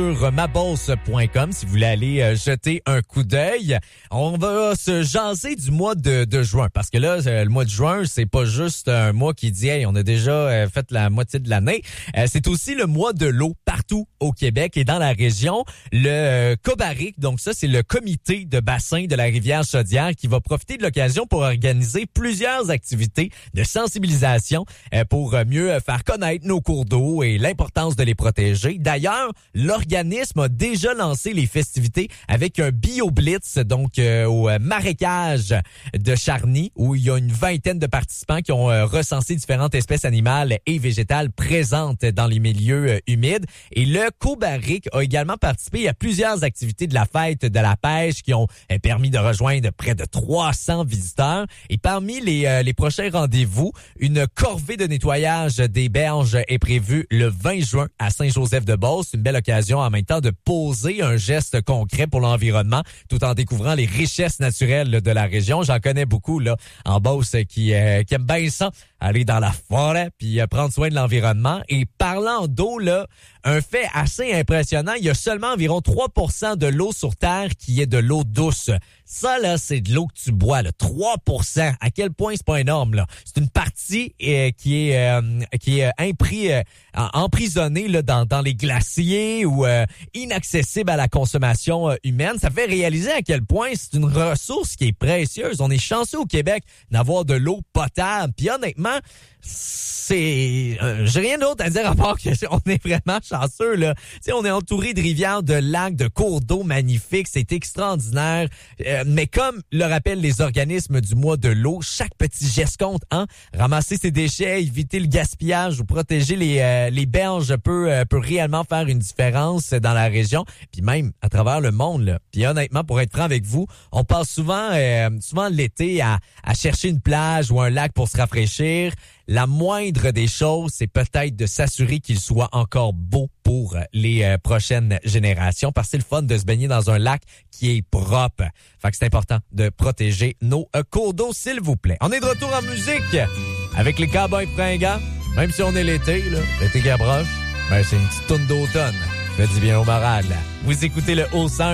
sur mabosse.com si vous voulez aller jeter un coup d'œil. On va se jaser du mois de juin parce que là, le mois de juin, c'est pas juste un mois qui dit hey, on a déjà fait la moitié de l'année. C'est aussi le mois de l'eau partout au Québec et dans la région. Le COBARIC, donc ça, c'est le comité de bassin de la rivière Chaudière qui va profiter de l'occasion pour organiser plusieurs activités de sensibilisation pour mieux faire connaître nos cours d'eau et l'importance de les protéger. D'ailleurs, l'organisme a déjà lancé les festivités avec un BioBlitz, donc au marécage de Charny, où il y a une vingtaine de participants qui ont recensé différentes espèces animales et végétales présentes dans les milieux humides. Et le COBARIC a également participé à plusieurs activités de la fête de la pêche qui ont permis de rejoindre près de 300 visiteurs. Et parmi les prochains rendez-vous, une corvée de nettoyage des berges est prévue le 20 juin à Saint-Joseph-de-Beauce. Une belle occasion en même temps de poser un geste concret pour l'environnement tout en découvrant les richesses naturelles de la région. J'en connais beaucoup là en Beauce qui aiment bien ça, aller dans la forêt puis prendre soin de l'environnement. Et parlant d'eau, là, un fait assez impressionnant, il y a seulement environ 3% de l'eau sur Terre qui est de l'eau douce. Ça, là, c'est de l'eau que tu bois, là. 3%. À quel point c'est pas énorme, là? C'est une partie qui est emprisonnée là, dans les glaciers ou inaccessible à la consommation humaine. Ça fait réaliser à quel point c'est une ressource qui est précieuse. On est chanceux au Québec d'avoir de l'eau potable. Puis honnêtement, j'ai rien d'autre à dire à part qu'on est vraiment chanceux, là. T'sais, on est entouré de rivières, de lacs, de cours d'eau magnifiques. C'est extraordinaire. Mais comme le rappellent les organismes du mois de l'eau, chaque petit geste compte, hein? Ramasser ses déchets, éviter le gaspillage ou protéger les berges peut réellement faire une différence dans la région, puis même à travers le monde, là. Puis honnêtement, pour être franc avec vous, on passe souvent l'été à chercher une plage ou un lac pour se rafraîchir. La moindre des choses, c'est peut-être de s'assurer qu'il soit encore beau pour les prochaines générations parce que c'est le fun de se baigner dans un lac qui est propre. Fait que c'est important de protéger nos cours d'eau, s'il vous plaît. On est de retour en musique avec les Cowboys fringants. Même si on est l'été, là, l'été qui approche, ben c'est une petite toune d'automne. Je me dis bien au moral. Vous écoutez le Haut 100.